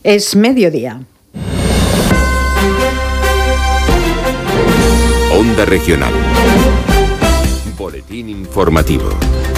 Es mediodía. Onda Regional. Boletín informativo.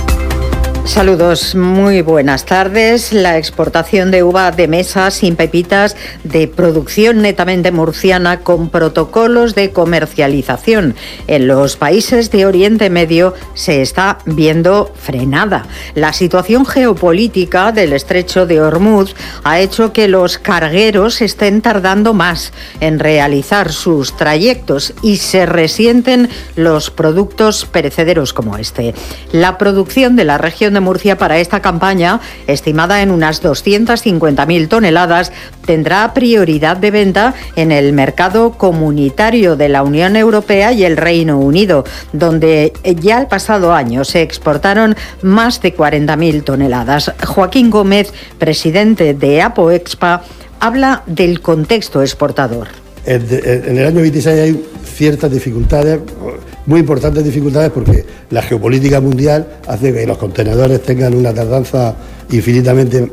Saludos, muy buenas tardes. La exportación de uva de mesa sin pepitas de producción netamente murciana con protocolos de comercialización en los países de Oriente Medio se está viendo frenada. La situación geopolítica del estrecho de Hormuz ha hecho que los cargueros estén tardando más en realizar sus trayectos y se resienten los productos perecederos como este. La producción de la región de Murcia para esta campaña, estimada en unas 250.000 toneladas, tendrá prioridad de venta en el mercado comunitario de la Unión Europea y el Reino Unido, donde ya el pasado año se exportaron más de 40.000 toneladas. Joaquín Gómez, presidente de Apoexpa, habla del contexto exportador. En el año 26 hay ciertas dificultades, muy importantes dificultades, porque la geopolítica mundial hace que los contenedores tengan una tardanza infinitamente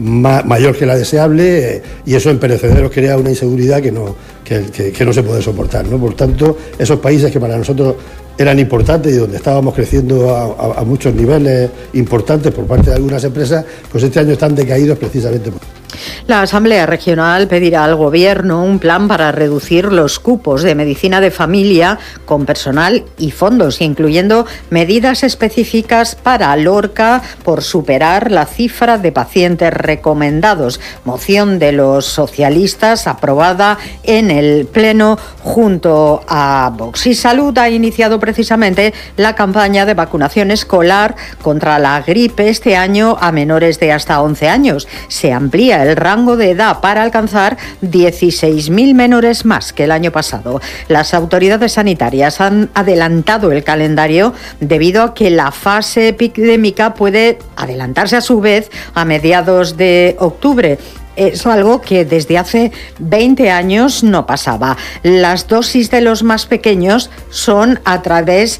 mayor que la deseable, y eso en perecederos crea una inseguridad que no se puede soportar, ¿no? Por tanto, esos países que para nosotros eran importantes y donde estábamos creciendo a muchos niveles importantes por parte de algunas empresas, pues este año están decaídos precisamente por... La Asamblea Regional pedirá al Gobierno un plan para reducir los cupos de medicina de familia con personal y fondos, incluyendo medidas específicas para Lorca por superar la cifra de pacientes recomendados. Moción de los socialistas aprobada en el Pleno junto a Vox. Y Salud ha iniciado precisamente la campaña de vacunación escolar contra la gripe este año a menores de hasta 11 años. Se amplía el rango de edad para alcanzar 16.000 menores más que el año pasado. Las autoridades sanitarias han adelantado el calendario debido a que la fase epidémica puede adelantarse a su vez a mediados de octubre. Es algo que desde hace 20 años no pasaba. Las dosis de los más pequeños son a través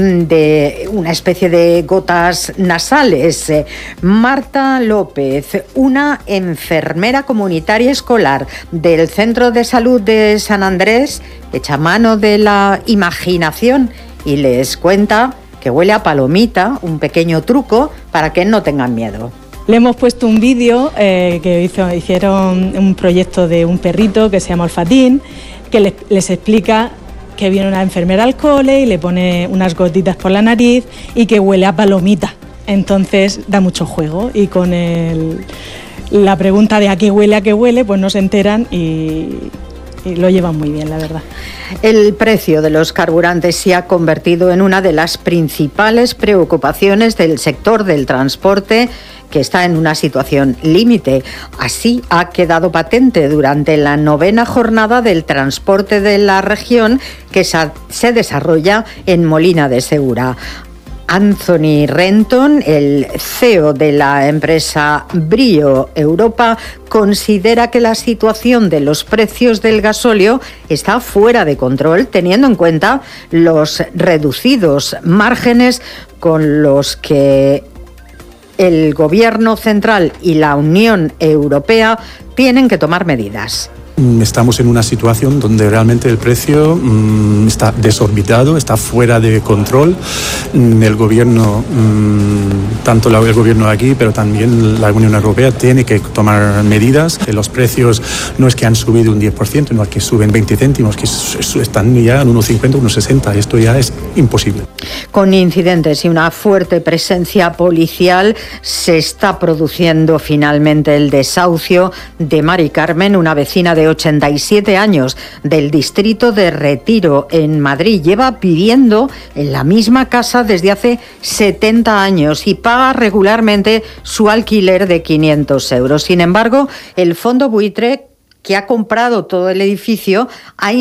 de una especie de gotas nasales. Marta López, una enfermera comunitaria escolar del Centro de Salud de San Andrés, echa mano de la imaginación y les cuenta que huele a palomita, un pequeño truco para que no tengan miedo. Le hemos puesto un vídeo que hicieron un proyecto de un perrito que se llama Olfatín, que les explica que viene una enfermera al cole y le pone unas gotitas por la nariz y que huele a palomita. Entonces da mucho juego y con la pregunta de a qué huele, pues no se enteran y lo llevan muy bien, la verdad. El precio de los carburantes se ha convertido en una de las principales preocupaciones del sector del transporte, que está en una situación límite. Así ha quedado patente durante la 9ª jornada del transporte de la región que se desarrolla en Molina de Segura. Anthony Renton, el CEO de la empresa Brio Europa, considera que la situación de los precios del gasóleo está fuera de control, teniendo en cuenta los reducidos márgenes con los que el Gobierno central y la Unión Europea tienen que tomar medidas. Estamos en una situación donde realmente el precio está desorbitado, está fuera de control. El gobierno, tanto el gobierno de aquí, pero también la Unión Europea tiene que tomar medidas. Los precios no es que han subido un 10%, no es que suben 20 céntimos, que están ya en 1,50, 1,60. Esto ya es imposible. Con incidentes y una fuerte presencia policial se está produciendo finalmente el desahucio de Mari Carmen, una vecina de 87 años del distrito de Retiro en Madrid. Lleva viviendo en la misma casa desde hace 70 años y paga regularmente su alquiler de 500 euros. Sin embargo, el fondo buitre que ha comprado todo el edificio ha